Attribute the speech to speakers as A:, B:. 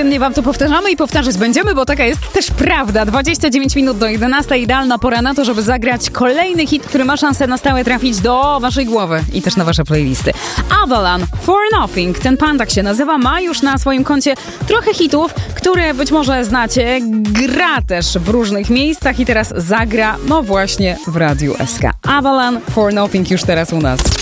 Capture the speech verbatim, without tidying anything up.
A: Codziennie wam to powtarzamy i powtarzać będziemy, bo taka jest też prawda. dwadzieścia dziewięć minut do jedenastej, idealna pora na to, żeby zagrać kolejny hit, który ma szansę na stałe trafić do waszej głowy i też na wasze playlisty. Avalon, For Nothing. Ten pan tak się nazywa, ma już na swoim koncie trochę hitów, które być może znacie. Gra też w różnych miejscach i teraz zagra, no właśnie, w Radiu S K. Avalon, For Nothing już teraz u nas.